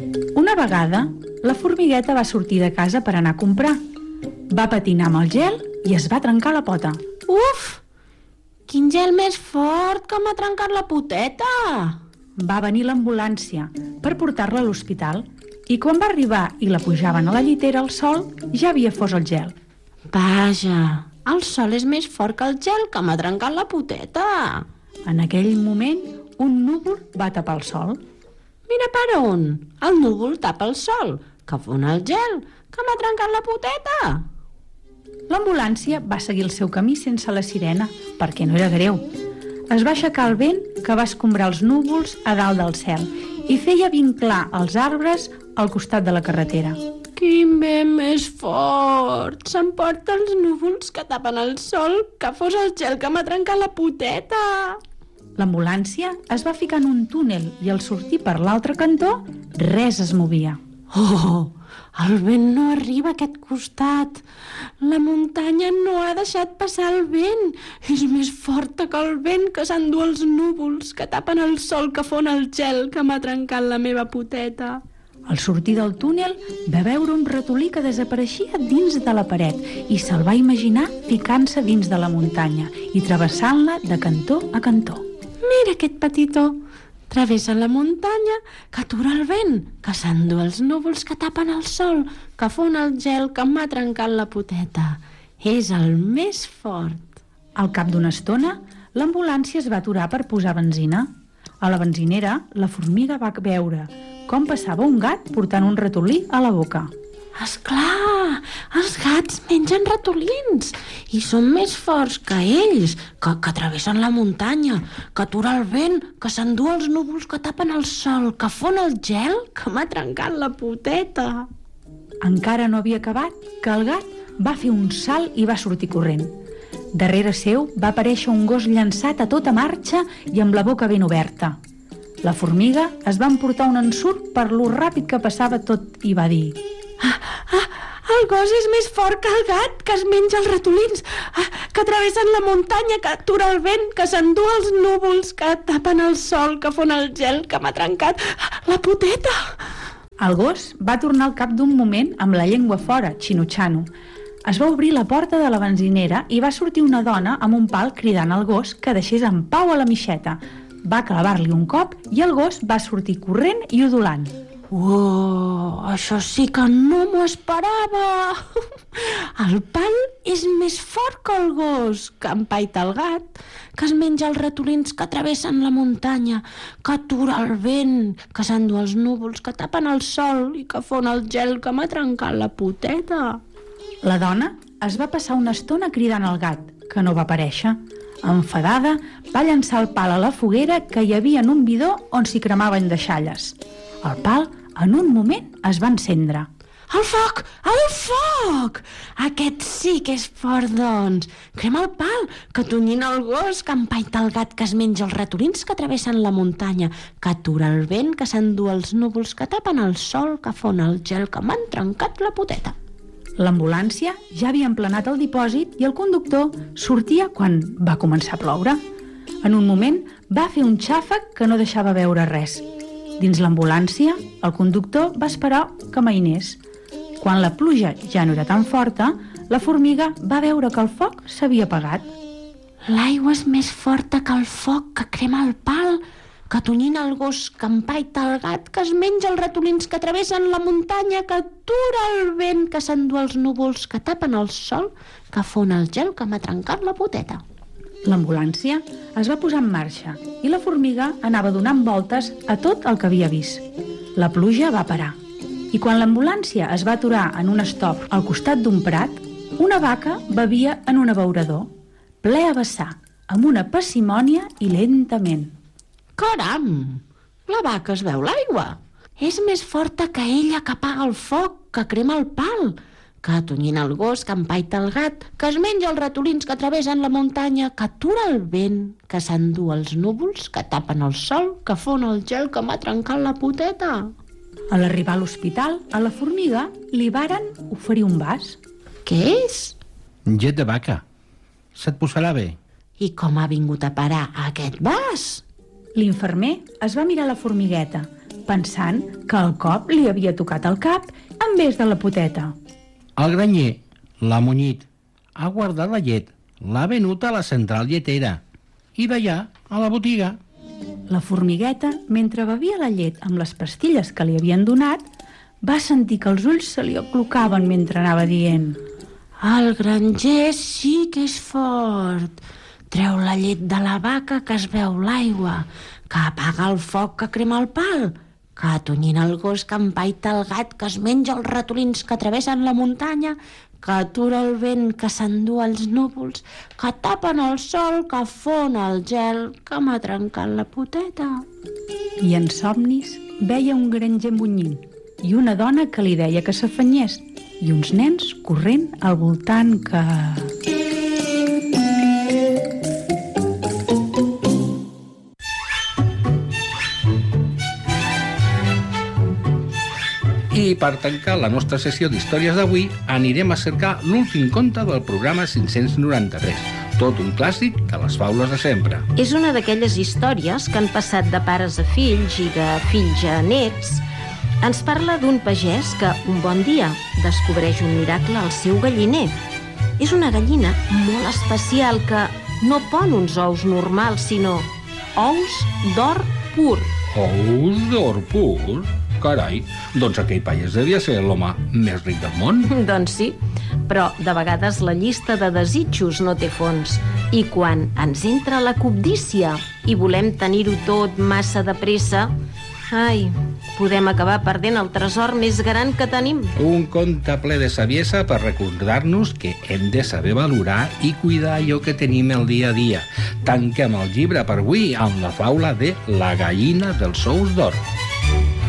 Una vegada, la formigueta va sortir de casa per anar a comprar. Va patinar amb el gel i es va trencar la pota. Uf! Quin gel més fort que m'ha trencat la poteta! Va venir l'ambulància per portar-la a l'hospital i quan va arribar i la pujaven a la llitera al sol, ja havia fos el gel. Vaja, el sol és més fort que el gel que m'ha trencat la poteta. En aquell moment, un núvol va tapar el sol. Mira per on, el núvol tapa el sol, que fon el gel, que m'ha trencat la poteta. L'ambulància va seguir el seu camí sense la sirena, perquè no era greu. Es va aixecar el vent que va escombrar els núvols a dalt del cel i feia vinclar els arbres al costat de la carretera. Quin vent més fort! S'emporta els núvols que tapen el sol, que fos el gel que m'ha trencat la poteta. L'ambulància es va ficar en un túnel i al sortir per l'altre cantó, res es movia. Oh, el vent no arriba a aquest costat. La muntanya no ha deixat passar el vent. És més forta que el vent que s'endú els núvols que tapen el sol que fon el gel que m'ha trencat la meva poteta. Al sortir del túnel va veure un ratolí que desapareixia dins de la paret i se'l va imaginar ficant-se dins de la muntanya i travessant-la de cantó a cantó. Mira aquest petitó. Travessa la muntanya, que atura el vent, que s'endú els núvols que tapen el sol, que fon el gel que m'ha trencat la poteta. És el més fort. Al cap d'una estona, l'ambulància es va aturar per posar benzina. A la benzinera, la formiga va veure com passava un gat portant un ratolí a la boca. Esclar, els gats mengen ratolins i són més forts que ells, que travessen la muntanya, que atura el vent, que s'endú els núvols que tapen el sol, que fon el gel que m'ha trencat la poteta. Encara no havia acabat que el gat va fer un salt i va sortir corrent. Darrere seu va aparèixer un gos llançat a tota marxa i amb la boca ben oberta. La formiga es va emportar un ensurt per lo ràpid que passava tot i va dir: el gos és més fort que el gat, que es menja els ratolins, que travessen la muntanya, que atura el vent, que s'endú els núvols, que tapen el sol, que fon el gel, que m'ha trencat la poteta. El gos va tornar al cap d'un moment amb la llengua fora, xinutxano. Es va obrir la porta de la benzinera i va sortir una dona amb un pal cridant al gos que deixés en pau a la mixeta. Va clavar-li un cop i el gos va sortir corrent i udolant. Oh, això sí que no m'ho esperava. El pal és més fort que el gos, que empaita el gat, que es menja els ratolins que travessen la muntanya, que atura el vent, que s'endú els núvols que tapen el sol i que fon el gel que m'ha trencat la poteta. La dona es va passar una estona cridant al gat, que no va aparèixer. Enfadada, va llançar el pal a la foguera que hi havia en un bidó on s'hi cremaven deixalles. El pal, en un moment, es va encendre. El foc! El foc! Aquest sí que és fort, doncs. Crema el pal, que tonyina el gos, que empaita el gat, que es menja els ratolins que travessen la muntanya, que atura el vent, que s'endú els núvols que tapen el sol, que fon el gel que m'han trencat la poteta. L'ambulància ja havia emplenat el dipòsit i el conductor sortia quan va començar a ploure. En un moment va fer un xàfec que no deixava veure res. Dins l'ambulància, el conductor va esperar que amainés. Quan la pluja ja no era tan forta, la formiga va veure que el foc s'havia apagat. L'aigua és més forta que el foc que crema el pal, que tonyina el gos, que empaita el gat, que es menja els ratolins que travessen la muntanya, que atura el vent, que s'endú els núvols que tapen el sol, que fon el gel que m'ha trencat la poteta. L'ambulància es va posar en marxa i la formiga anava donant voltes a tot el que havia vist. La pluja va parar i quan l'ambulància es va aturar en un estop al costat d'un prat, una vaca bevia en un abeurador, ple a vessar, amb una parsimònia i lentament. Caram! La vaca es beu l'aigua. És més forta que ella, que apaga el foc, que crema el pal, que tonyina el gos, que empaita el gat, que es menja els ratolins que travessen la muntanya, que atura el vent, que s'endú els núvols, que tapen el sol, que fon el gel que m'ha trencat la poteta. A l'arribar a l'hospital, a la formiga li varen oferir un vas. Què és? Llet de vaca. Se't posarà bé. I com ha vingut a parar aquest vas? L'infermer es va mirar la formigueta, pensant que el cop li havia tocat el cap en vez de la poteta. El granyer l'ha munyit, ha guardat la llet, l'ha venut a la central lletera i d'allà a la botiga. La formigueta, mentre bevia la llet amb les pastilles que li havien donat, va sentir que els ulls se li aclocaven mentre anava dient: El granger sí que és fort. Treu la llet de la vaca que es veu l'aigua, que apaga el foc que crema el pal, que atonyina el gos que empaita el gat que es menja els ratolins que travessen la muntanya, que atura el vent que s'endú els núvols, que tapen el sol, que fon el gel, que m'ha trencat la poteta. I en somnis veia un granger munyint i una dona que li deia que s'afanyés i uns nens corrent al voltant que... I per tancar la nostra sessió d'històries d'avui anirem a cercar l'últim conte del programa 593, tot un clàssic de les faules de sempre. És una d'aquelles històries que han passat de pares a fills i de fills a nets. Ens parla d'un pagès que, un bon dia, descobreix un miracle al seu galliner. És una gallina molt especial que no pon uns ous normals, sinó ous d'or pur. Ous d'or pur? Carai, doncs aquell pagès devia ser l'home més ric del món. Doncs sí, però de vegades la llista de desitjos no té fons. I quan ens entra la cobdícia i volem tenir-ho tot massa de pressa, podem acabar perdent el tresor més gran que tenim. Un conte ple de saviesa per recordar-nos que hem de saber valorar i cuidar allò que tenim el dia a dia. Tanquem el llibre per avui amb la faula de La gallina dels ous d'or.